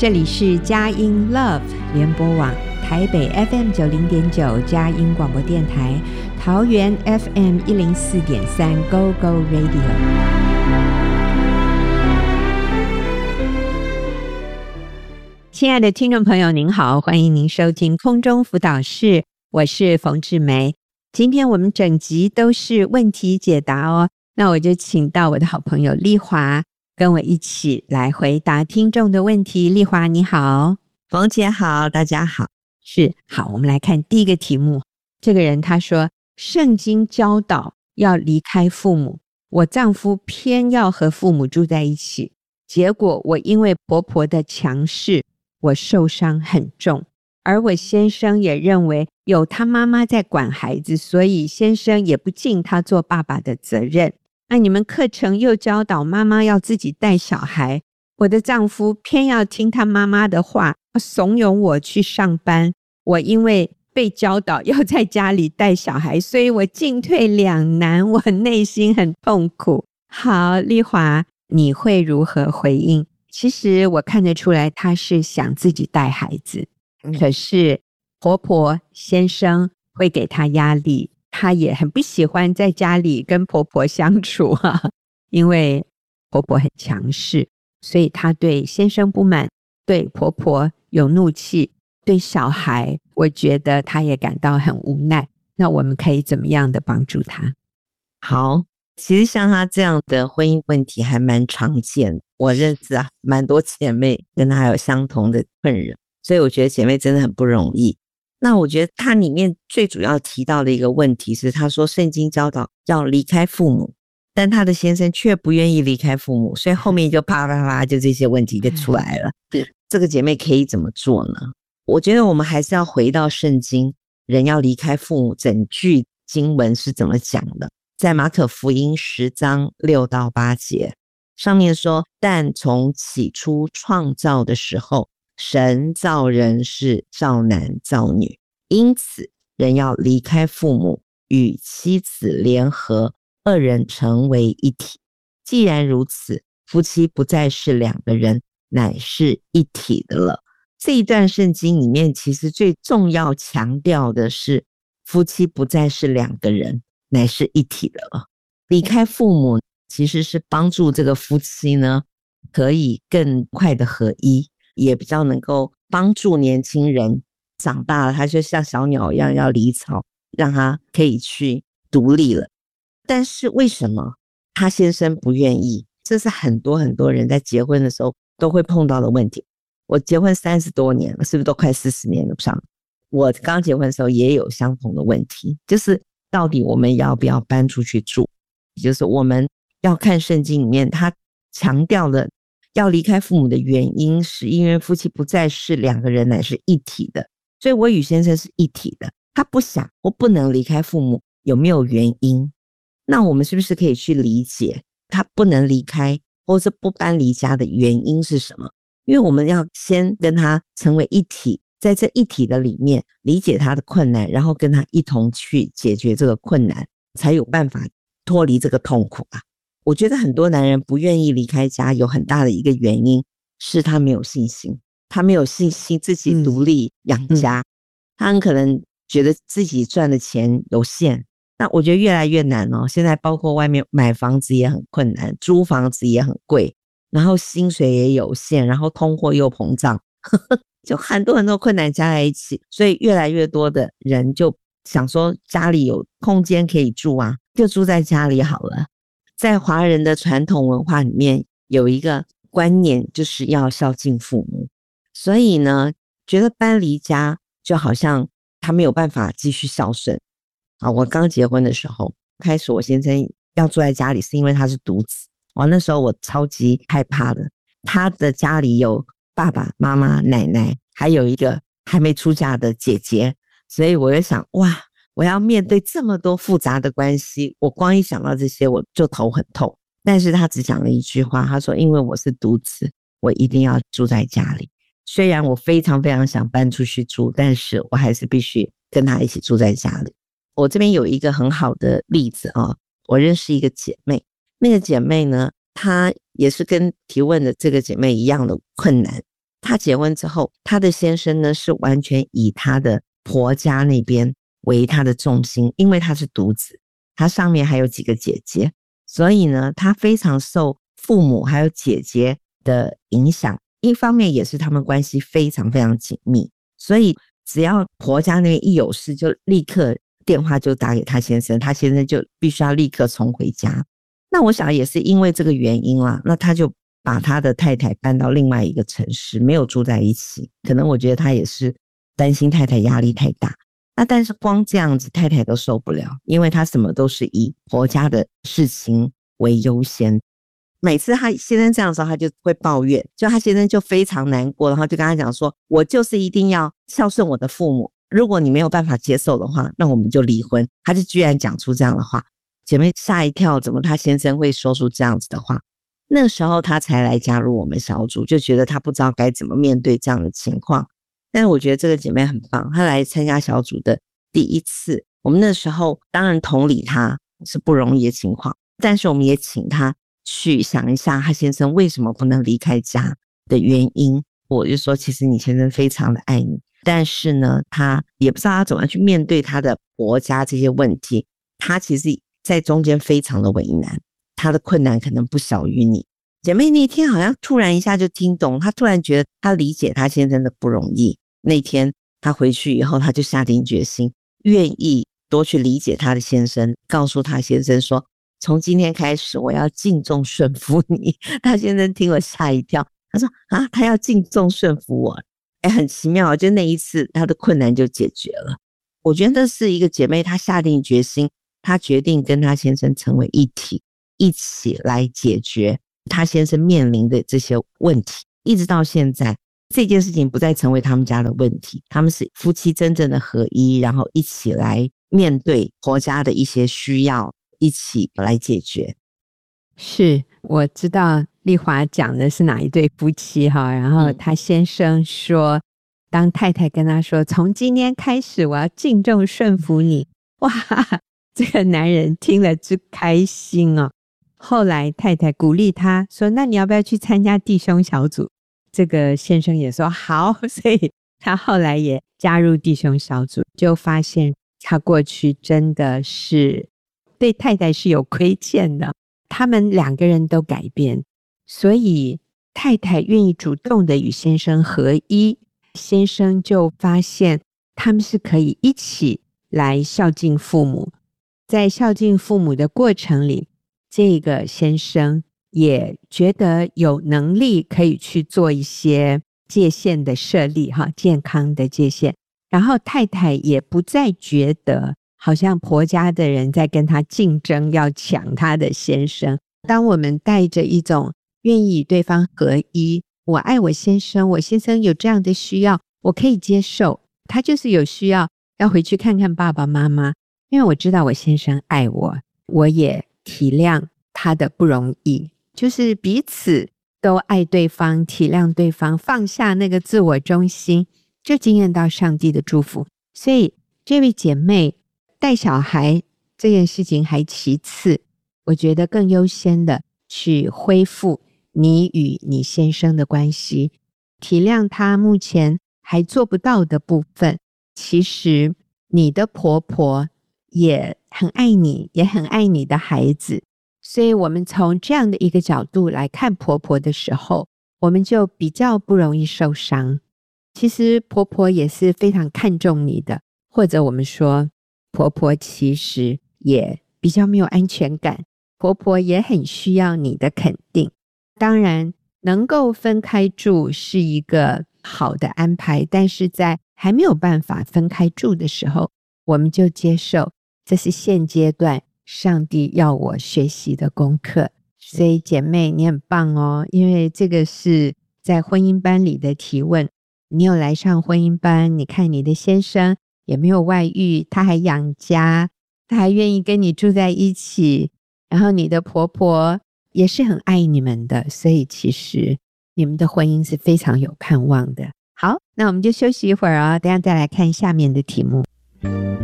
这里是佳音 Love 联播网，台北 FM 90.9 佳音广播电台，桃园 FM 104.3 Go Go Radio。 亲爱的听众朋友您好，欢迎您收听空中辅导室，我是冯志梅。今天我们整集都是问题解答哦，那我就请到我的好朋友丽华跟我一起来回答听众的问题。丽华你好。 冯姐好，大家好。 是，好，我们来看第一个题目。这个人他说，圣经教导要离开父母，我丈夫偏要和父母住在一起，结果我因为婆婆的强势，我受伤很重，而我先生也认为有他妈妈在管孩子，所以先生也不尽他做爸爸的责任。那你们课程又教导妈妈要自己带小孩，我的丈夫偏要听他妈妈的话，怂恿我去上班，我因为被教导要在家里带小孩，所以我进退两难，我内心很痛苦。好，丽华你会如何回应？其实我看得出来她是想自己带孩子，可是婆婆先生会给她压力，她也很不喜欢在家里跟婆婆相处啊，因为婆婆很强势，所以她对先生不满，对婆婆有怒气，对小孩我觉得她也感到很无奈。那我们可以怎么样的帮助她？ 好，其实像她这样的婚姻问题还蛮常见的，我认识蛮多姐妹跟她有相同的困扰，所以我觉得姐妹真的很不容易。那我觉得她里面最主要提到的一个问题是，她说圣经教导要离开父母，但她的先生却不愿意离开父母，所以后面就啪啪啪就这些问题就出来了。这个姐妹可以怎么做呢？我觉得我们还是要回到圣经，人要离开父母整句经文是怎么讲的。在马可福音10章6到8节上面说，但从起初创造的时候，神造人是造男造女，因此人要离开父母，与妻子联合，二人成为一体。既然如此，夫妻不再是两个人，乃是一体的了。这一段圣经里面其实最重要强调的是，夫妻不再是两个人，乃是一体的了。离开父母其实是帮助这个夫妻呢可以更快的合一，也比较能够帮助年轻人长大了，他就像小鸟一样要离巢，让他可以去独立了。但是为什么他先生不愿意？这是很多人在结婚的时候都会碰到的问题。我结婚30多年了，是不是都快40年了上？我刚结婚的时候也有相同的问题，就是到底我们要不要搬出去住？就是我们要看圣经里面他强调的要离开父母的原因，是因为夫妻不再是两个人，乃是一体的。所以我与先生是一体的，他不想或不能离开父母，有没有原因？那我们是不是可以去理解他不能离开或是不搬离家的原因是什么？因为我们要先跟他成为一体，在这一体的里面理解他的困难，然后跟他一同去解决这个困难，才有办法脱离这个痛苦啊。我觉得很多男人不愿意离开家，有很大的一个原因是他没有信心，他没有信心自己独立养家，他很可能觉得自己赚的钱有限。那我觉得越来越难哦，现在包括外面买房子也很困难，租房子也很贵，然后薪水也有限，然后通货又膨胀就很多困难加在一起，所以越来越多的人就想说家里有空间可以住啊，就住在家里好了。在华人的传统文化里面有一个观念，就是要孝敬父母，所以呢觉得搬离家就好像他没有办法继续孝顺。我刚结婚的时候，开始我先生要住在家里是因为他是独子，那时候我超级害怕的。他的家里有爸爸妈妈奶奶，还有一个还没出嫁的姐姐，所以我就想，哇，我要面对这么多复杂的关系，我光一想到这些我就头很痛。但是他只讲了一句话，他说因为我是独子，我一定要住在家里。虽然我非常想搬出去住，但是我还是必须跟他一起住在家里。我这边有一个很好的例子我认识一个姐妹，那个姐妹呢，她也是跟提问的这个姐妹一样的困难， 她结婚之后，她的先生呢是完全以她的婆家那边为她的重心，因为她是独子，她上面还有几个姐姐，所以呢她非常受父母还有姐姐的影响，一方面也是他们关系非常非常紧密，所以只要婆家那边一有事，就立刻电话就打给她先生，她先生就必须要立刻冲回家。那我想也是因为这个原因啦，那他就把他的太太搬到另外一个城市，没有住在一起。可能我觉得他也是担心太太压力太大。那但是光这样子太太都受不了，因为他什么都是以婆家的事情为优先。每次他先生这样的时候，他就会抱怨，就他先生就非常难过，然后就跟他讲说，我就是一定要孝顺我的父母，如果你没有办法接受的话，那我们就离婚。他就居然讲出这样的话，姐妹吓一跳，怎么他先生会说出这样子的话？那时候他才来加入我们小组，就觉得他不知道该怎么面对这样的情况。但是我觉得这个姐妹很棒，她来参加小组的第一次，我们那时候当然同理她是不容易的情况，但是我们也请她去想一下她先生为什么不能离开家的原因。我就说其实你先生非常的爱你，但是呢他也不知道他怎么去面对他的婆家这些问题，他其实在中间非常的为难，他的困难可能不小于你。姐妹那天好像突然一下就听懂，她突然觉得她理解她先生的不容易。那天她回去以后，她就下定决心愿意多去理解她的先生，告诉她先生说，从今天开始我要敬重顺服你。她先生听了吓一跳，他说啊，他要敬重顺服我。很奇妙，就那一次她的困难就解决了。我觉得这是一个姐妹，她下定决心，她决定跟她先生成为一体，一起来解决她先生面临的这些问题。一直到现在，这件事情不再成为他们家的问题，他们是夫妻真正的合一，然后一起来面对婆家的一些需要，一起来解决。 是，我知道丽华讲的是哪一对夫妻哈，然后他先生说，当太太跟他说从今天开始我要敬重顺服你，哇，这个男人听了之开心哦。后来太太鼓励他说，那你要不要去参加弟兄小组？这个先生也说好，所以他后来也加入弟兄小组，就发现他过去真的是对太太是有亏欠的，他们两个人都改变，所以太太愿意主动的与先生合一，先生就发现他们是可以一起来孝敬父母。在孝敬父母的过程里，这个先生也觉得有能力可以去做一些界限的设立，健康的界限。然后太太也不再觉得好像婆家的人在跟他竞争，要抢他的先生。当我们带着一种愿意与对方合一，我爱我先生，我先生有这样的需要，我可以接受，他就是有需要要回去看看爸爸妈妈，因为我知道我先生爱我，我也体谅他的不容易，就是彼此都爱对方，体谅对方，放下那个自我中心，就经验到上帝的祝福。所以这位姐妹带小孩这件事情还其次，我觉得更优先的去恢复你与你先生的关系，体谅他目前还做不到的部分。其实你的婆婆也很爱你，也很爱你的孩子，所以我们从这样的一个角度来看婆婆的时候，我们就比较不容易受伤。其实婆婆也是非常看重你的，或者我们说婆婆其实也比较没有安全感，婆婆也很需要你的肯定。当然能够分开住是一个好的安排，但是在还没有办法分开住的时候，我们就接受这是现阶段上帝要我学习的功课。所以姐妹你很棒哦，因为这个是在婚姻班里的提问，你有来上婚姻班，你看你的先生也没有外遇，他还养家，他还愿意跟你住在一起，然后你的婆婆也是很爱你们的，所以其实你们的婚姻是非常有盼望的。好，那我们就休息一会儿哦，等一下再来看下面的题目。